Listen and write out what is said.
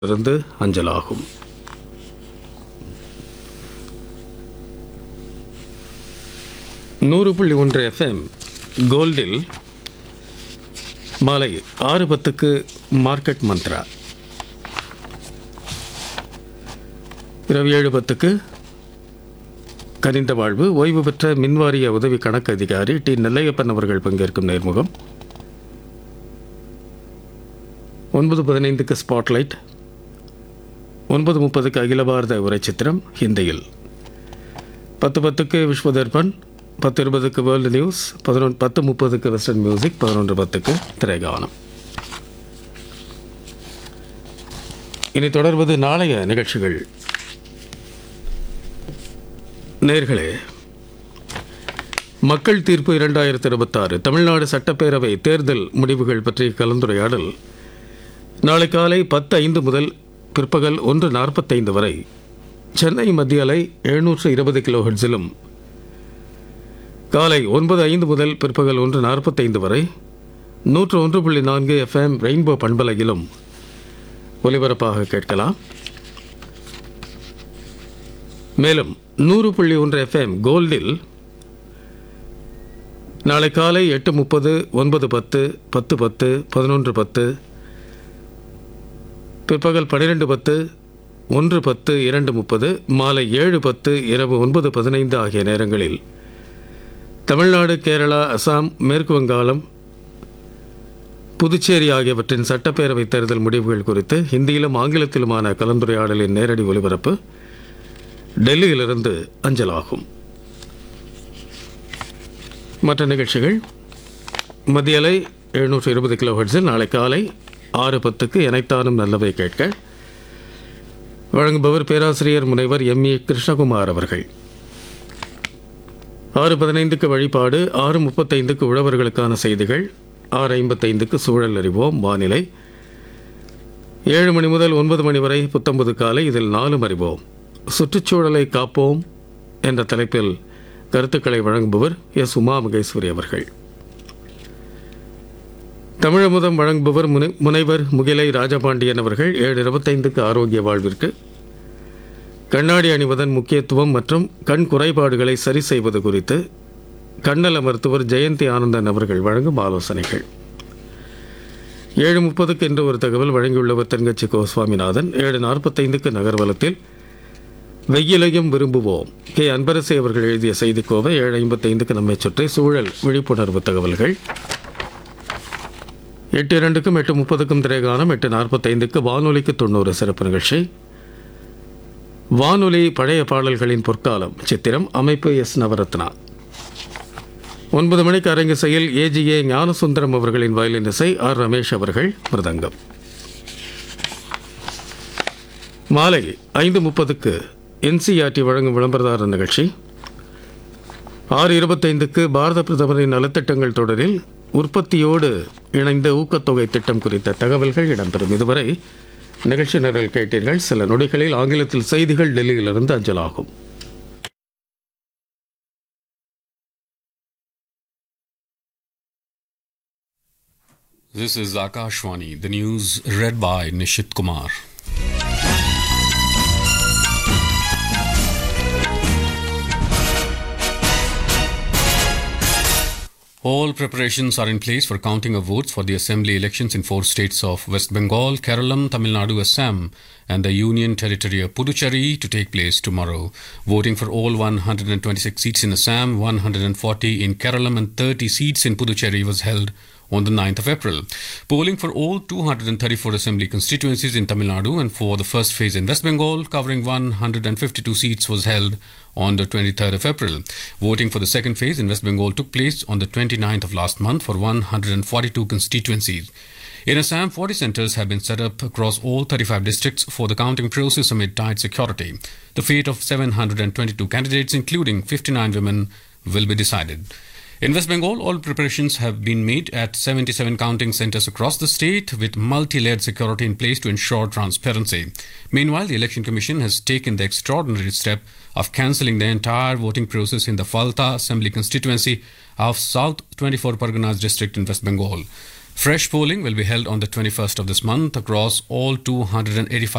இருந்து அஞ்சலாகும். நூறு புள்ளி ஒன்று எஃப்எம் கோல்டில் மாலை 6:10 மார்க்கெட் மந்த்ரா, இரவு 7:10 கனிந்த வாழ்வு ஓய்வு பெற்ற மின்வாரிய உதவி கணக்கு அதிகாரி டி நெல்லையப்பன் அவர்கள் பங்கேற்கும் நேர்முகம். 9:15 ஸ்பாட்லைட், 9:30 அகில பாரத உரைச்சித்திரம் ஹிந்தியில், 10:10 Vishwa Darpan, 10:20 world news, 10:30 western music, 11:10 திரைகானம். இனி தொடர்வது நாளைய நிகழ்ச்சிகள். நேர்களே, மக்கள் தீர்ப்பு 2026 தமிழ்நாடு சட்டப்பேரவை தேர்தல் முடிவுகள் பற்றிய கலந்துரையாடல் நாளை காலை 10:05 முதல் பிற்பகல் 1:45 வரை சென்னை மத்திய அலை 720 கிலோஹெர்ட்ஸிலும், காலை 9:05 முதல் பிற்பகல் 1:45 வரை 101.4 எஃப்எம் ரெயின்போ பண்பலையிலும் ஒலிபரப்பாக கேட்கலாம். மேலும் 100.1 எஃப்எம் கோல்டில் நாளை காலை 8:30, 9:10, 10:10, 11:10, பிற்பகல் 12:10, 1:10, 2:30, மாலை 7:10, இரவு 9:15 ஆகிய நேரங்களில் தமிழ்நாடு, கேரளா, அசாம், மேற்கு வங்காளம், புதுச்சேரி ஆகியவற்றின் சட்டப்பேரவை தேர்தல் முடிவுகள் குறித்து ஹிந்தியிலும் ஆங்கிலத்திலுமான கலந்துரையாடலின் நேரடி ஒலிபரப்பு டெல்லியிலிருந்து அஞ்சலாகும். மற்ற நிகழ்ச்சிகள் மத்திய அலை 720 கிலோஹெர்ட்ஸில் நாளை காலை 6:10 எனைத்தானும் நல்லவை கேட்க வழங்குபவர் பேராசிரியர் முனைவர் எம்.ஏ. கிருஷ்ணகுமார் அவர்கள். 6:15 வழிபாடு, 6:35 உழவர்களுக்கான செய்திகள், 6:55 சூழல் அறிவோம் வானிலை, 7 மணி முதல் 9 மணி வரை புத்தம்பது காலை. இதில் 4 அறிவோம் சுற்றுச்சூழலை காப்போம் என்ற தலைப்பில் கருத்துக்களை வழங்குபவர் எஸ். உமா மகேஸ்வரி அவர்கள். தமிழமுதம் வழங்குபவர் முனைவர் முகிலை ராஜபாண்டியன் அவர்கள். 7:25 ஆரோக்கிய வாழ்விற்கு, கண்ணாடி அணிவதன் முக்கியத்துவம் மற்றும் கண் குறைபாடுகளை சரி செய்வது குறித்து கண்ணல மருத்துவர் ஜெயந்தி ஆனந்தன் அவர்கள் வழங்கும் ஆலோசனைகள். 7:30 என்று ஒரு தகவல் வழங்கியுள்ளவர் தென்கட்சி கோ. சுவாமிநாதன். 7:45 நகர்வலத்தில் வெயிலையும் விரும்புவோம் கே. அன்பரசே அவர்கள் எழுதிய செய்திக்கோவை. 7:55 நம்மை சுற்றி சூழல் விழிப்புணர்வு தகவல்கள். 8:02 8:30 திரைகானம். 8:45 வானொலிக்கு 90 சிறப்பு நிகழ்ச்சி. வானொலி பழைய பாடல்களின் பொற்காலம் சித்திரம், அமைப்பு எஸ். நவரத்னா. 9 மணிக்கு அரங்கிசையில் ஏஜிஏ ஞானசுந்தரம் அவர்களின் வயலின் இசை, ஆர். ரமேஷ் அவர்கள் மிருதங்கம். மாலை 5:30 என்சிஆர்டி வழங்கும் விளம்பரதார நிகழ்ச்சி. 6:25 பாரத பிரதமரின் நலத்திட்டங்கள் தொடரில் உற்பத்தியோடு இணைந்த ஊக்கத்தொகை திட்டம் குறித்த தகவல்கள் இடம்பெறும். இதுவரை நிகழ்ச்சி நிரல் கேட்டீர்கள். சில நொடிகளில் ஆங்கிலத்தில் செய்திகள் டெல்லியிலிருந்து அஞ்சலாகும். This is Akashvani, the news read by Nishit Kumar. All preparations are in place for counting of votes for the assembly elections in 4 states of West Bengal, Kerala, Tamil Nadu, Assam and the Union Territory of Puducherry to take place tomorrow. Voting for all 126 seats in Assam, 140 in Kerala and 30 seats in Puducherry was held on the 9th of April. Polling for all 234 assembly constituencies in Tamil Nadu and for the first phase in West Bengal, covering 152 seats, was held on the 23rd of April. Voting for the second phase in West Bengal took place on the 29th of last month for 142 constituencies. In Assam, 40 centres have been set up across all 35 districts for the counting process amid tight security. The fate of 722 candidates, including 59 women, will be decided. In West Bengal, all preparations have been made at 77 counting centres across the state with multi-layered security in place to ensure transparency. Meanwhile, the Election Commission has taken the extraordinary step of cancelling the entire voting process in the Falta Assembly constituency of South 24 Parganas district in West Bengal. Fresh polling will be held on the 21st of this month across all 285